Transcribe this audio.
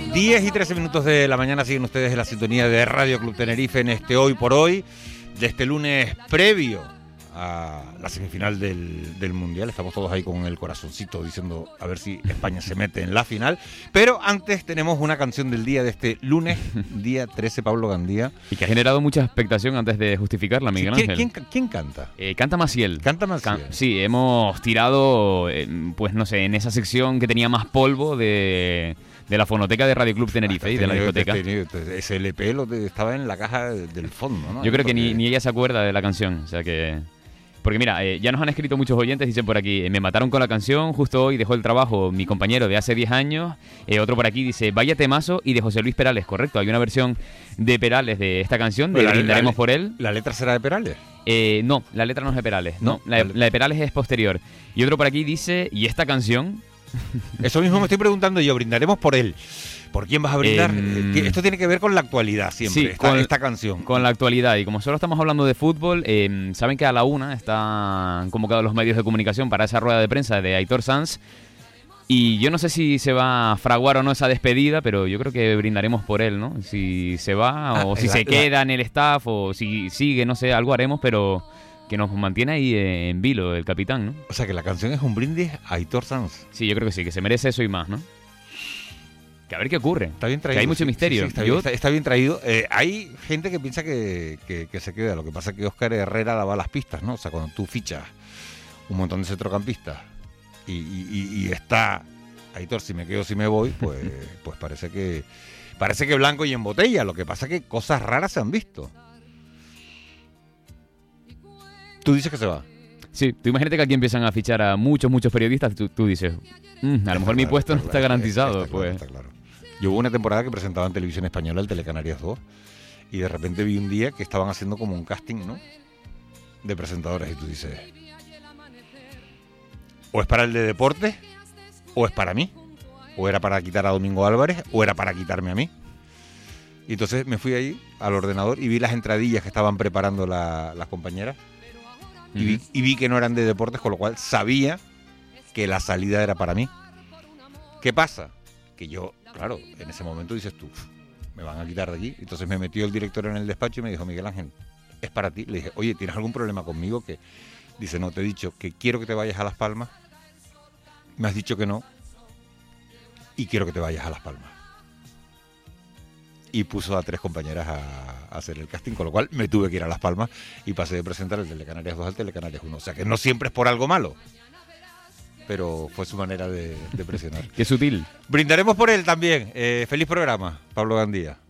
10:13 de la mañana siguen ustedes en la sintonía de Radio Club Tenerife en este Hoy por Hoy, de este lunes previo a la semifinal del Mundial. Estamos todos ahí con el corazoncito diciendo a ver si España se mete en la final. Pero antes tenemos una canción del día de este lunes, día 13, Pablo Gandía. Y que ha generado mucha expectación antes de justificarla, Miguel Ángel. ¿Quién canta? Canta Maciel. ¿Canta Maciel? Sí, hemos tirado, pues no sé, en esa sección que tenía más polvo de la fonoteca de Radio Club Tenerife y de la discoteca. Ese LP estaba en la caja del fondo, ¿no? Yo creo que ni ella se acuerda de la canción, o sea que... Porque mira, ya nos han escrito muchos oyentes, dicen por aquí, me mataron con la canción, justo hoy dejó el trabajo mi compañero de hace 10 años, otro por aquí dice, vaya temazo, y de José Luis Perales, correcto, hay una versión de Perales de esta canción, de Brindaremos por él. ¿La letra será de Perales? No, la letra no es de Perales, no, la de Perales es posterior. Y otro por aquí dice, ¿y esta canción? Eso mismo me estoy preguntando yo, brindaremos por él. ¿Por quién vas a brindar? Esto tiene que ver con la actualidad siempre, sí, esta canción. Con la actualidad. Y como solo estamos hablando de fútbol, saben que a la 1 están convocados los medios de comunicación para esa rueda de prensa de Aitor Sanz. Y yo no sé si se va a fraguar o no esa despedida, pero yo creo que brindaremos por él, ¿no? Si se va o si se queda en el staff o si sigue, no sé, algo haremos, pero... que nos mantiene ahí en vilo el capitán, ¿no? O sea, que la canción es un brindis a Aitor Sanz. Sí, yo creo que sí, que se merece eso y más, ¿no? Que a ver qué ocurre. Está bien traído. Que hay mucho misterio. Sí, está bien traído. Hay gente que piensa que se queda. Lo que pasa es que Óscar Herrera daba las pistas, ¿no? O sea, cuando tú fichas un montón de centrocampistas y está Aitor, si me quedo, si me voy, pues parece que blanco y en botella. Lo que pasa es que cosas raras se han visto. Tú dices que se va. Sí, tú imagínate que aquí empiezan a fichar a muchos periodistas, tú dices, a lo mejor mi puesto no está garantizado. Está claro. Yo hubo una temporada que presentaba en Televisión Española el Telecanarias 2 y de repente vi un día que estaban haciendo como un casting, ¿no? De presentadores y tú dices, o es para el de deportes o es para mí, o era para quitar a Domingo Álvarez o era para quitarme a mí. Y entonces me fui ahí al ordenador y vi las entradillas que estaban preparando las compañeras. Y vi que no eran de deportes, con lo cual sabía que la salida era para mí. ¿Qué pasa? Que yo, claro, en ese momento dices tú, me van a quitar de aquí. Entonces me metió el director en el despacho y me dijo, Miguel Ángel, es para ti. Le dije, oye, ¿tienes algún problema conmigo? Que dice, no, te he dicho que quiero que te vayas a Las Palmas. Me has dicho que no. Y quiero que te vayas a Las Palmas. Y puso a 3 compañeras a hacer el casting, con lo cual me tuve que ir a Las Palmas y pasé de presentar el Telecanarias 2 al Telecanarias 1. O sea que no siempre es por algo malo, pero fue su manera de presionar. Qué sutil. Brindaremos por él también. Feliz programa, Pablo Gandía.